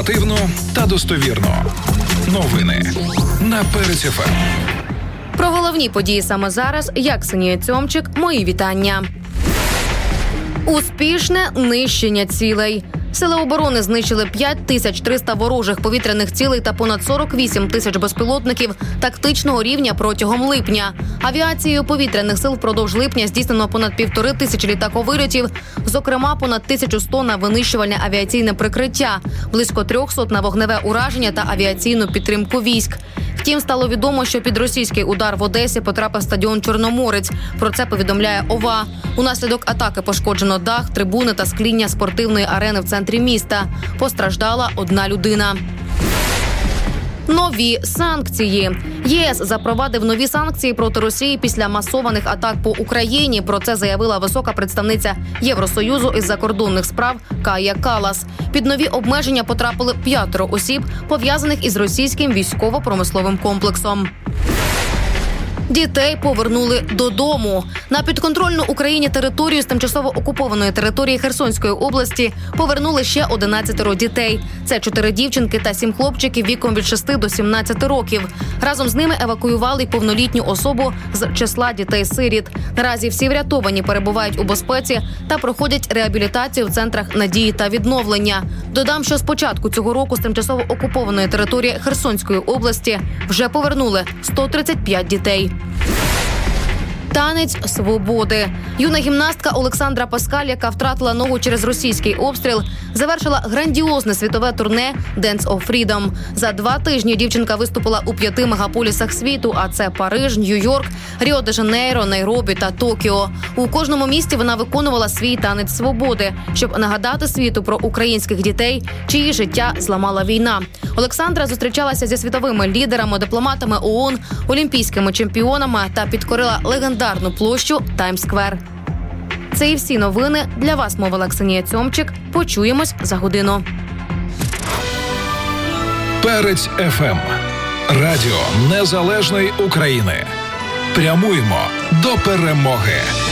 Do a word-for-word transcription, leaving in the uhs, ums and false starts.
Оперативно та достовірно. Новини на Перець еф ем. Про головні події саме зараз, я, Ксенія Цьомчик, мої вітання. Успішне нищення цілей. Сили оборони знищили п'ять тисяч триста ворожих повітряних цілей та понад сорок вісім тисяч безпілотників тактичного рівня протягом липня. Авіацією повітряних сил впродовж липня здійснено понад півтори тисячі літаковильотів, зокрема понад тисячу сто на винищувальне авіаційне прикриття, близько трьохсот на вогневе ураження та авіаційну підтримку військ. Втім, стало відомо, що під російський удар в Одесі потрапив стадіон «Чорноморець». Про це повідомляє ОВА. Унаслідок атаки пошкоджено дах, трибуни та скління спортивної арени в центрі міста. Постраждала одна людина. Нові санкції. ЄС запровадив нові санкції проти Росії після масованих атак по Україні. Про це заявила висока представниця Євросоюзу із закордонних справ Кая Калас. Під нові обмеження потрапили п'ятеро осіб, пов'язаних із російським військово-промисловим комплексом. Дітей повернули додому. На підконтрольну Україні територію з тимчасово окупованої території Херсонської області повернули ще одинадцятеро дітей. Це чотири дівчинки та сім хлопчиків віком від шести до сімнадцяти років. Разом з ними евакуювали й повнолітню особу з числа дітей-сиріт. Наразі всі врятовані перебувають у безпеці та проходять реабілітацію в центрах надії та відновлення. Додам, що з початку цього року з тимчасово окупованої території Херсонської області вже повернули сто тридцять п'ять дітей. Танець свободи. Юна гімнастка Олександра Паскаль, яка втратила ногу через російський обстріл, завершила грандіозне світове турне «Dance of Freedom». За два тижні дівчинка виступила у п'яти мегаполісах світу, а це Париж, Нью-Йорк, Ріо-де-Жанейро, Найробі та Токіо. У кожному місті вона виконувала свій танець свободи, щоб нагадати світу про українських дітей, чиї життя зламала війна. Олександра зустрічалася зі світовими лідерами, дипломатами ООН, олімпійськими чемпіонами та підкорила легендарну площу Таймс-сквер. Це і всі новини. Для вас мовила Ксенія Цьомчик. Почуємось за годину. Перець еф ем. Радіо Незалежної України. Прямуємо до перемоги.